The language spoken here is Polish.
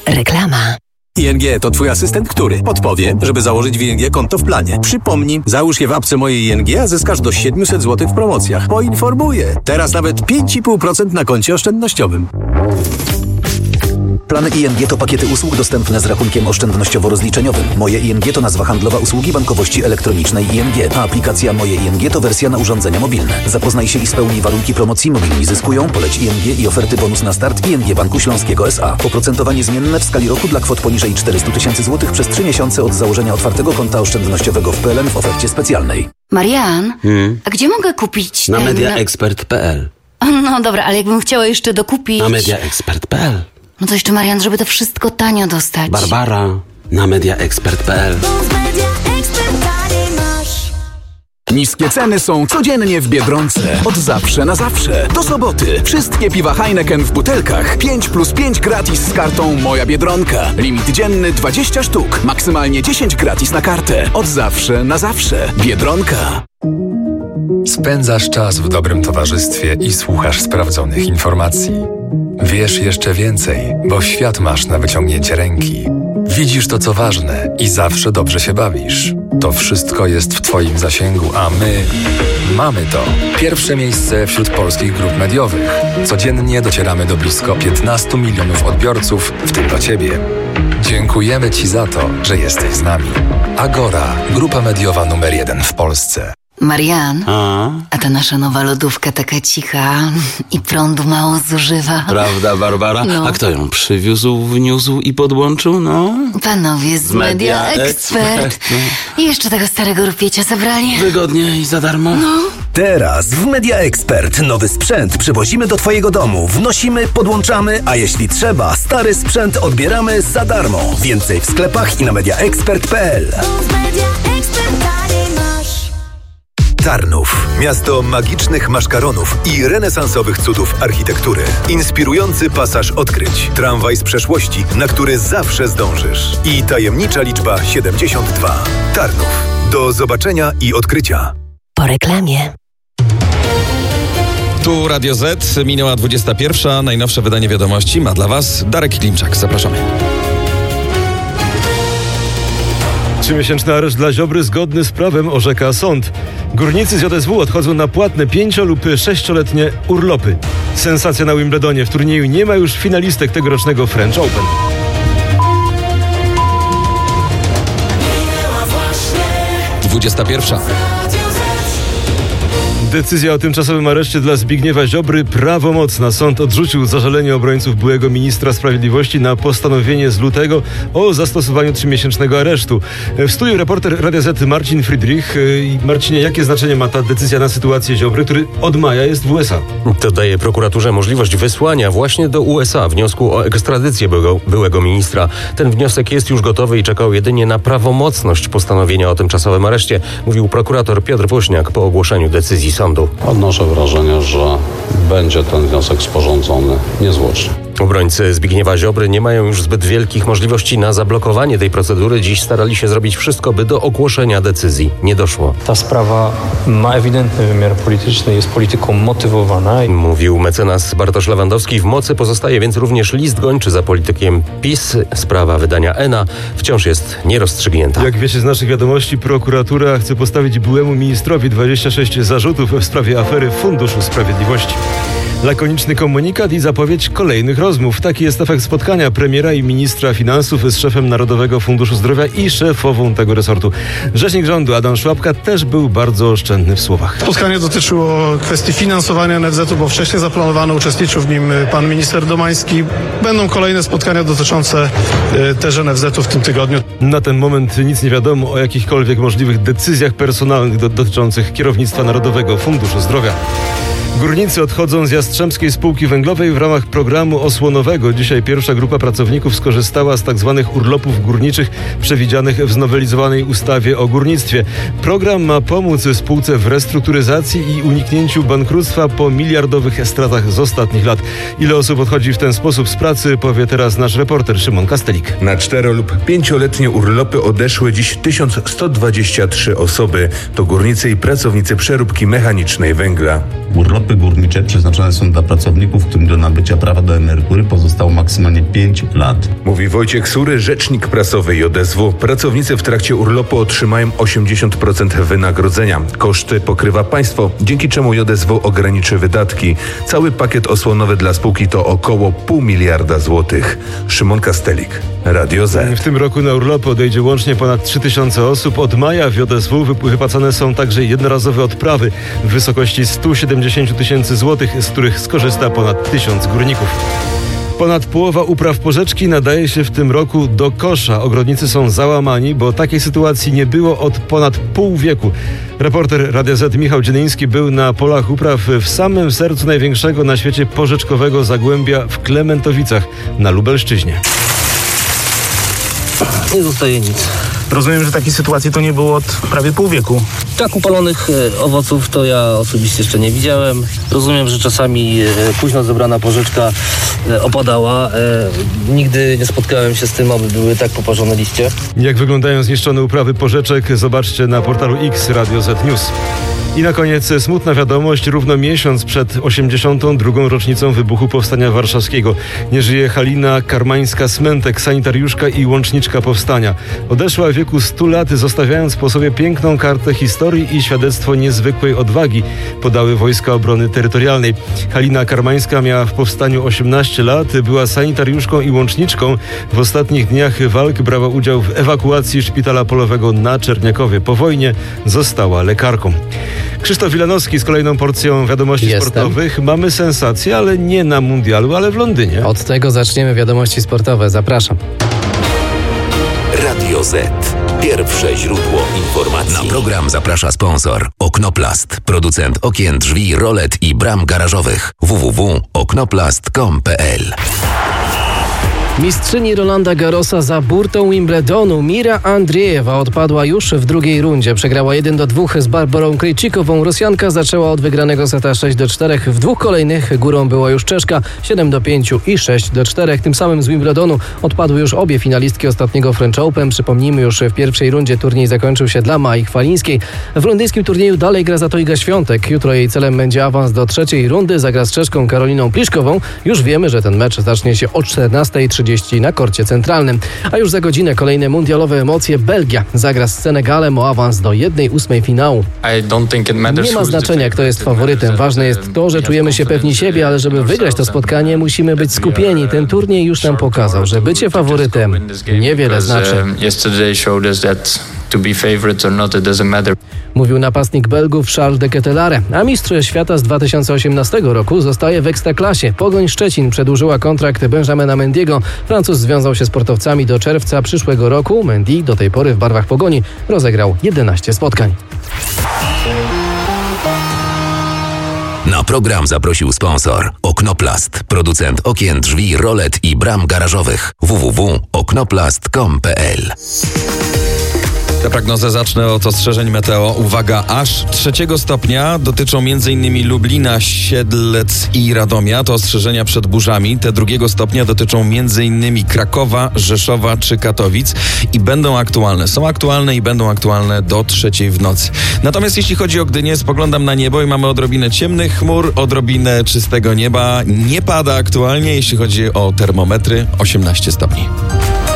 Reklama. ING to twój asystent, który podpowie, żeby założyć w ING konto w planie. Przypomnij, załóż je w apce mojej ING, a zyskasz do 700 zł w promocjach. Poinformuję. Teraz nawet 5,5% na koncie oszczędnościowym. Plany ING to pakiety usług dostępne z rachunkiem oszczędnościowo-rozliczeniowym. Moje ING to nazwa handlowa usługi bankowości elektronicznej ING, a aplikacja Moje ING to wersja na urządzenia mobilne. Zapoznaj się i spełnij warunki promocji Mobilni Zyskują, poleć ING i oferty bonus na start ING Banku Śląskiego S.A. Oprocentowanie zmienne w skali roku dla kwot poniżej 400 000 złotych przez 3 miesiące od założenia otwartego konta oszczędnościowego w PLN w ofercie specjalnej. Marian, a gdzie mogę kupić Na mediaexpert.pl. No dobra, ale jakbym chciała jeszcze dokupić... Na mediaexpert.pl. No to jeszcze, Marian, żeby to wszystko tanio dostać. Barbara, na mediaexpert.pl. Niskie ceny są codziennie w Biedronce. Od zawsze na zawsze. Do soboty. Wszystkie piwa Heineken w butelkach. 5+5 gratis z kartą Moja Biedronka. Limit dzienny 20 sztuk. Maksymalnie 10 gratis na kartę. Od zawsze na zawsze. Biedronka. Spędzasz czas w dobrym towarzystwie i słuchasz sprawdzonych informacji. Wiesz jeszcze więcej, bo świat masz na wyciągnięcie ręki. Widzisz to, co ważne i zawsze dobrze się bawisz. To wszystko jest w Twoim zasięgu, a my mamy to. Pierwsze miejsce wśród polskich grup mediowych. Codziennie docieramy do blisko 15 milionów odbiorców, w tym do Ciebie. Dziękujemy Ci za to, że jesteś z nami. Agora, grupa mediowa numer 1 w Polsce. Marian, a ta nasza nowa lodówka taka cicha i prądu mało zużywa. Prawda, Barbara? No. A kto ją przywiózł, wniósł i podłączył? No. Panowie z Media Expert. I jeszcze tego starego rupiecia zabrali. Wygodnie i za darmo. No. Teraz w Media Expert nowy sprzęt przywozimy do Twojego domu, wnosimy, podłączamy, a jeśli trzeba, stary sprzęt odbieramy za darmo. Więcej w sklepach i na mediaexpert.pl. Tarnów. Miasto magicznych maszkaronów i renesansowych cudów architektury. Inspirujący pasaż odkryć. Tramwaj z przeszłości, na który zawsze zdążysz. I tajemnicza liczba 72. Tarnów. Do zobaczenia i odkrycia. Po reklamie. Tu Radio Z, minęła 21. Najnowsze wydanie wiadomości ma dla Was Darek Klimczak. Zapraszamy. 3-miesięczny areszt dla Ziobry zgodny z prawem, orzeka sąd. Górnicy z JSW odchodzą na płatne 5- lub 6-letnie urlopy. Sensacja na Wimbledonie. W turnieju nie ma już finalistek tegorocznego French Open. Minęła 21. Decyzja o tymczasowym areszcie dla Zbigniewa Ziobry prawomocna. Sąd odrzucił zażalenie obrońców byłego ministra sprawiedliwości na postanowienie z lutego o zastosowaniu 3-miesięcznego aresztu. W studiu reporter Radia Z Marcin Friedrich. Marcinie, jakie znaczenie ma ta decyzja na sytuację Ziobry, który od maja jest w USA? To daje prokuraturze możliwość wysłania właśnie do USA wniosku o ekstradycję byłego ministra. Ten wniosek jest już gotowy i czekał jedynie na prawomocność postanowienia o tymczasowym areszcie, mówił prokurator Piotr Woźniak po ogłoszeniu decyzji sądu. Odnoszę wrażenie, że będzie ten wniosek sporządzony niezwłocznie. Obrońcy Zbigniewa Ziobry nie mają już zbyt wielkich możliwości na zablokowanie tej procedury. Dziś starali się zrobić wszystko, by do ogłoszenia decyzji nie doszło. Ta sprawa ma ewidentny wymiar polityczny, jest polityką motywowana. Mówił mecenas Bartosz Lewandowski. W mocy pozostaje więc również list gończy za politykiem PiS. Sprawa wydania ENA wciąż jest nierozstrzygnięta. Jak wiecie z naszych wiadomości, prokuratura chce postawić byłemu ministrowi 26 zarzutów w sprawie afery Funduszu Sprawiedliwości. Lakoniczny komunikat i zapowiedź kolejnych rozmów. Taki jest efekt spotkania premiera i ministra finansów z szefem Narodowego Funduszu Zdrowia i szefową tego resortu. Rzecznik rządu Adam Szłapka też był bardzo oszczędny w słowach. Spotkanie dotyczyło kwestii finansowania NFZ-u, bo wcześniej zaplanowano, uczestniczył w nim pan minister Domański. Będą kolejne spotkania dotyczące też NFZ-u w tym tygodniu. Na ten moment nic nie wiadomo o jakichkolwiek możliwych decyzjach personalnych dotyczących kierownictwa Narodowego Funduszu Zdrowia. Górnicy odchodzą z Jastrzębskiej Spółki Węglowej w ramach programu osłonowego. Dzisiaj pierwsza grupa pracowników skorzystała z tzw. urlopów górniczych przewidzianych w znowelizowanej ustawie o górnictwie. Program ma pomóc spółce w restrukturyzacji i uniknięciu bankructwa po miliardowych stratach z ostatnich lat. Ile osób odchodzi w ten sposób z pracy, powie teraz nasz reporter Szymon Kastelik. Na 4- lub 5-letnie urlopy odeszły dziś 1123 osoby. To górnicy i pracownicy przeróbki mechanicznej węgla. urlopy górnicze przeznaczone są dla pracowników, którym do nabycia prawa do emerytury pozostało maksymalnie 5 lat. Mówi Wojciech Sury, rzecznik prasowy JSW. Pracownicy w trakcie urlopu otrzymają 80% wynagrodzenia. Koszty pokrywa państwo, dzięki czemu JSW ograniczy wydatki. Cały pakiet osłonowy dla spółki to około 0,5 miliarda złotych. Szymon Kastelik, Radio Z. W tym roku na urlopy odejdzie łącznie ponad 3000 osób. Od maja w JSW wypłacane są także jednorazowe odprawy w wysokości 170 tysięcy złotych, z których skorzysta ponad 1000 górników. Ponad połowa upraw porzeczki nadaje się w tym roku do kosza. Ogrodnicy są załamani, bo takiej sytuacji nie było od ponad pół wieku. Reporter Radia Z Michał Dzieliński był na polach upraw w samym sercu największego na świecie porzeczkowego zagłębia w Klementowicach na Lubelszczyźnie. Nie zostaje nic. Rozumiem, że takiej sytuacji to nie było od prawie pół wieku. Tak upalonych owoców to ja osobiście jeszcze nie widziałem. Rozumiem, że czasami późno zebrana porzeczka opadała. Nigdy nie spotkałem się z tym, aby były tak poparzone liście. Jak wyglądają zniszczone uprawy porzeczek, zobaczcie na portalu X Radio Z News. I na koniec smutna wiadomość. Równo miesiąc przed 82. rocznicą wybuchu Powstania Warszawskiego nie żyje Halina Karmańska-Smentek, sanitariuszka i łączniczka powstania. Odeszła w wieku 100 lat, zostawiając po sobie piękną kartę historii i świadectwo niezwykłej odwagi, podały Wojska Obrony Terytorialnej. Halina Karmańska miała w powstaniu 18 lat, była sanitariuszką i łączniczką. W ostatnich dniach walk brała udział w ewakuacji szpitala polowego na Czerniakowie. Po wojnie została lekarką. Krzysztof Wilanowski z kolejną porcją wiadomości sportowych. Mamy sensację, ale nie na mundialu, ale w Londynie. Od tego zaczniemy wiadomości sportowe. Zapraszam. Radio Z. Pierwsze źródło informacji. Na program zaprasza sponsor Oknoplast, producent okien, drzwi, rolet i bram garażowych. www.oknoplast.com.pl. Mistrzyni Rolanda Garrosa za burtą Wimbledonu Mira Andriejewa odpadła już w drugiej rundzie. Przegrała 1-2 z Barbarą Krejcikową. Rosjanka zaczęła od wygranego seta 6-4. W dwóch kolejnych górą była już Czeszka 7-5 i 6-4. Tym samym z Wimbledonu odpadły już obie finalistki ostatniego French Open. Przypomnijmy, już w pierwszej rundzie turniej zakończył się dla Mai Chwalińskiej. W londyńskim turnieju dalej gra za to Iga Świątek. Jutro jej celem będzie awans do trzeciej rundy. Zagra z Czeszką Karoliną Pliszkową. Już wiemy, że ten mecz zacznie się o 14:30 na korcie centralnym. A już za godzinę kolejne mundialowe emocje. Belgia zagra z Senegalem o awans do 1/8 finału. Nie ma znaczenia, kto jest faworytem. Ważne jest to, że czujemy się pewni siebie, ale żeby wygrać to spotkanie, musimy być skupieni. Ten turniej już nam pokazał, że bycie faworytem niewiele znaczy. Mówił napastnik Belgów Charles de Ketelaere. A mistrz świata z 2018 roku zostaje w Ekstraklasie. Pogoń Szczecin przedłużyła kontrakt Benjamina Mendiego. Francuz związał się z sportowcami do czerwca przyszłego roku. Mendy do tej pory w barwach Pogoni rozegrał 11 spotkań. Na program zaprosił sponsor Oknoplast, producent okien, drzwi, rolet i bram garażowych. www.oknoplast.com.pl. Tę prognozę zacznę od ostrzeżeń meteo. Uwaga, aż 3 stopnia dotyczą m.in. Lublina, Siedlec i Radomia. To ostrzeżenia przed burzami. Te 2 stopnia dotyczą m.in. Krakowa, Rzeszowa czy Katowic i będą aktualne. Są aktualne i będą aktualne do 3 w nocy. Natomiast jeśli chodzi o Gdynię, spoglądam na niebo i mamy odrobinę ciemnych chmur, odrobinę czystego nieba. Nie pada aktualnie, jeśli chodzi o termometry, 18 stopni.